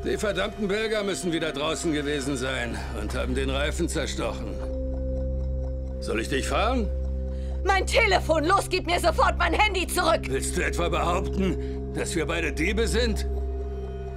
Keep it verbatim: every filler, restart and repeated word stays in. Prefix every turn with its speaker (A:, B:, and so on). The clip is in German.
A: Die verdammten Belgier müssen wieder draußen gewesen sein und haben den Reifen zerstochen. Soll ich dich fahren?
B: Mein Telefon! Los, gib mir sofort mein Handy zurück!
A: Willst du etwa behaupten, dass wir beide Diebe sind?